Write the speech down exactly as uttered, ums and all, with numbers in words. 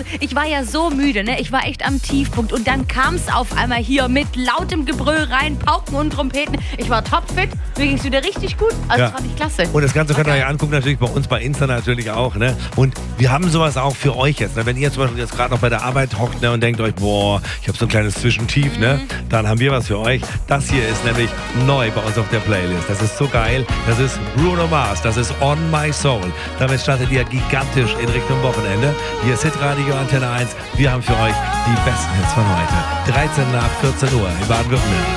Ich war ja so müde, ne? Ich war echt am Tiefpunkt. Und dann kam es auf einmal hier mit lautem Gebrüll rein, Pauken und Trompeten. Ich war topfit. Mir ging es wieder richtig gut. Also Ja. das fand ich klasse. Und das Ganze könnt ihr euch angucken, natürlich bei uns bei Insta natürlich auch. Ne? Und wir haben sowas auch für euch jetzt. Ne? Wenn ihr zum Beispiel jetzt gerade noch bei der Arbeit hockt, ne, und denkt euch, boah, ich habe so ein kleines Zwischentief, Mhm. ne? Dann haben wir was für euch. Das hier ist nämlich neu bei uns auf der Playlist. Das ist so geil. Das ist Bruno Mars. Das ist On My Soul. Damit startet ihr gigantisch in Richtung Wochenende. Hier ist Hitradio Antenne eins. Wir haben für euch die besten Hits von heute. dreizehn nach vierzehn Uhr in Baden-Württemberg.